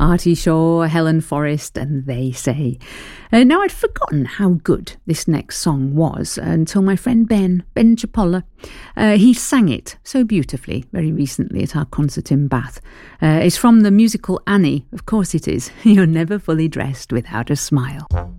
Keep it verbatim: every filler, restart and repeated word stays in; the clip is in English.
Artie Shaw, Helen Forrest, and They Say. Uh, now, I'd forgotten how good this next song was until my friend Ben, Ben Chipolla, uh, he sang it so beautifully very recently at our concert in Bath. Uh, it's from the musical Annie. Of course it is. You're never fully dressed without a smile.